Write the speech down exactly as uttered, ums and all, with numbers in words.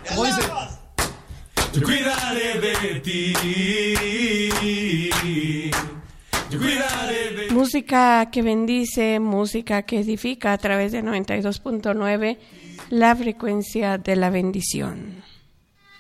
¿Cómo dice? Yo cuidaré de ti. Yo cuidaré de ti. Música que bendice, música que edifica a través de noventa y dos punto nueve, la frecuencia de la bendición.